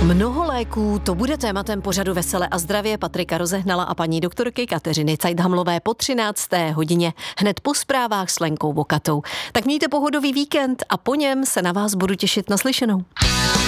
Mnoho léků, to bude tématem pořadu Vesele a zdravě Patrika Rozehnala a paní doktorky Kateřiny Cajthamlové po 13. hodině, hned po zprávách s Lenkou Vokatou. Tak mějte pohodový víkend a po něm se na vás budu těšit. Naslyšenou.